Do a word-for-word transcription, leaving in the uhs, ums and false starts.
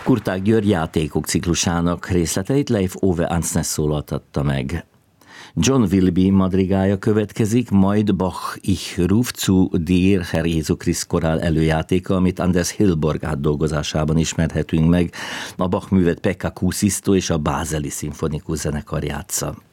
Kurtág György játékok ciklusának részleteit Leif Ove Ansnes szólaltatta meg. John Wilby madrigája következik, majd Bach Ich ruf zu dir, Herr Jézu Krisztus korál előjátéka, amit Anders Hillborg átdolgozásában ismerhetünk meg. A Bach művet Pekka Kuusisto és a Bázeli Szimfonikus Zenekar játsza.